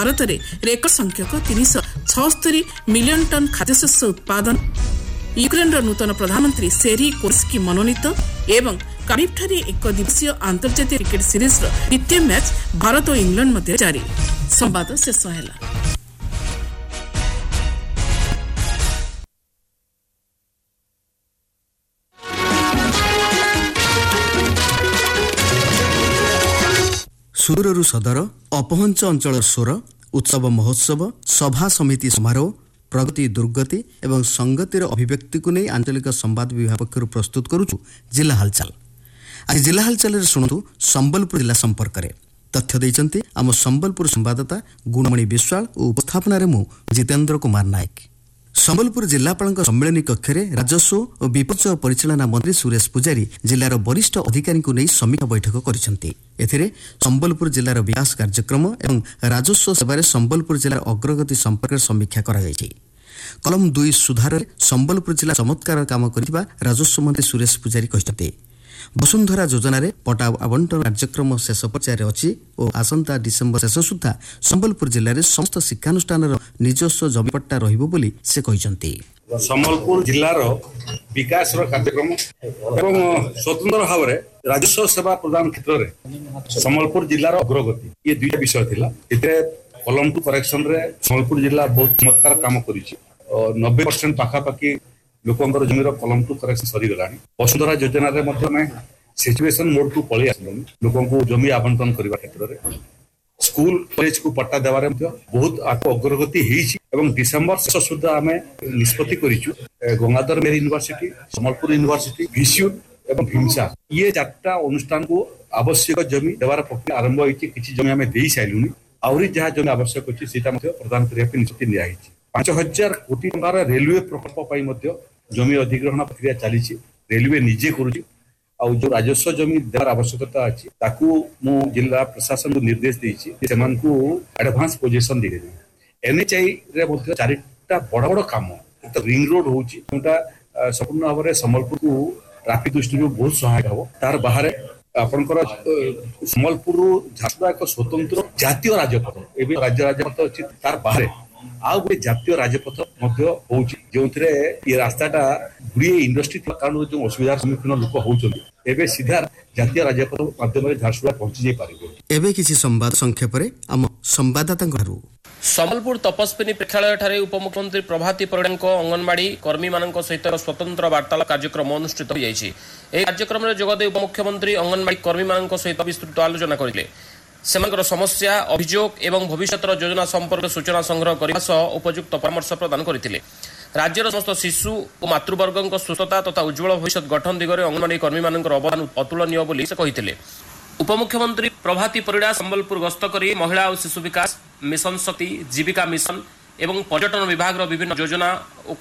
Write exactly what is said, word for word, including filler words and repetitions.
भारत में रेकर्ड संख्यक तीन सौ छस्तरी मिलियन टन खाद्यशस्य उत्पादन। यूक्रेन नूतन प्रधानमंत्री सेरी कोर्स्की मनोनीत एवं कार्डिफଠାରେ एक दिवसीय अंतर्जातीय क्रिकेट सीरीज द्वितीय मैच भारत और इंग्लैंड मध्य जारी। संवाद शेष है। सुदूरରୁ सदर अपहंच अंचल स्वर उत्सव महोत्सव सभा समिति समारोह प्रगति दुर्गति एवं संगतिर अभिव्यक्ति को नहीं आंचलिक संवाद विभाग पक्षर प्रस्तुत करुछु जिला हालचाल। आज जिला हालचाल शुणु संबलपुर जिला संपर्क में तथ्य देइचंती आम संबलपुर संवाददाता गुणमणि विश्वाल और उपस्थापन मु जितेंद्र कुमार नायक। संबलपुर जिलापाल सम्मेलन कक्ष में राजस्व और विपर्यय परिचालना मंत्री सुरेश पूजारी जिलार वरिष्ठ अधिकारी को नहीं समीक्षा बैठक करिसेंती। एथिरे संबलपुर जिलार विकास कार्यक्रम एवं राजस्व सेवा संबलपुर जिलार अग्रगति संपर्क समीक्षा करा जायछि। कलम दुई सुधार संबलपुर जिला चमत्कार काम करिबा राजस्व मंत्री सुरेश पूजारी कहते। वसुंधरा योजन पटा आवंटन कार्यक्रम शेष पर्यायर अच्छी और आसंता डिसेम्बर शेष सुधा संबलपुर जिले में समस्त शिक्षानुष्ठान निजस्व जमीपट्टा रहिबो बोली से कहते। संबलपुर जिलार विकास कार्यक्रम एवं स्वतंत्र भाव में राजस्व सेवा प्रदान क्षेत्र में संबलपुर जिलार अग्रगति ये दुईटा विषय थिला। एते कलम टू करेक्शन रे संबलपुर जिला बहुत चमत्कार काम करिछि और नब्बे परसेंट पाखापाखि लोकंर जमीर कलम टू करेक्शन सरीगला। वसुंधरा योजना में सिचुएशन मोड को पलि आसलुनी लोक जमी आवंटन करने क्षेत्र में स्कूल कॉलेज को पट्टा देवारे बहुत आग अग्रगति एवं डिसेम्बर शेष सुधा आम निष्पत्ति करिछु। गंगाधर मेरी यूनिवर्सिटी संबलपुर यूनिवर्सिटी विश्व एवं भीमसा ये चार्टा अनुष्ठान को आवश्यक जमी देवार प्रक्रिया आरंभ होती। किसी जमी आम दे सारूनी आहरी जहाँ जमी आवश्यक अच्छी से प्रदान करने निष्पत्ति नियाई। पांच हजार कोटी टंकार रेलवे प्रकल्प जमी अधिग्रहण प्रक्रिया चली। रेलवे निजे करुच्ची और जो राजस्व जमी देवार आवश्यकता अच्छी ताकू मु जिला प्रशासन को निर्देश देइछि से एडवांस पोजिशन दे एनएचआई रे मध्य चारिटा बड़ बड़ काम तो रिंग रोड होची संपूर्ण भाव में संबलपुर को ट्राफिक दृष्टि बहुत सहायक हम। तार बाहर आपंकर संबलपुर झारसुगुड़ा एक स्वतंत्र जातीय राजपथ एवं राज्य राजपथ अच्छी। तार बाहर आउ गोटे जातीय राजपथ जो ये रास्ताटा गुड़े इंडस्ट्री कारण जो असुविधार सम्मुखीन लोक होते सीधा जातीय राजपथ माध्यम झारसुगुड़ा पहुंची जाई पारिबो। एबे किसी संवाद संक्षेप रे आम संवाददाता संबलपुर तपस्विनी प्रेक्षालय ठारे उपमुख्यमंत्री प्रभाती परिड़ा अंगनवाड़ी कर्मी मानक सहित स्वतंत्र वार्तालाप कार्यक्रम अनुष्ठित हो जाइछि। एही कार्यक्रम रे जोगदे उपमुख्यमंत्री अंगनवाड़ी कर्मी मानक सहित विस्तृत आलोचना करथिले। सेमानकर समस्या अभियोग एवं भविष्यतर योजना संपर्क सूचना संग्रह करने सह उपयुक्त परामर्श प्रदान करथिले। राज्यर समस्त शिशु और मातृवर्ग सुस्थता तथा उज्जवल भविष्य गठन दिगरे अंगनवाड़ी कर्मी मानकर अवदान अतुलनीय बोली से कहिथिले। उपमुख्यमंत्री प्रभाती परिड़ा संबलपुर गस्त करी महिला और शिशु विकास मिशन शक्ति जीविका मिशन एवं पर्यटन विभाग विभिन्न योजना और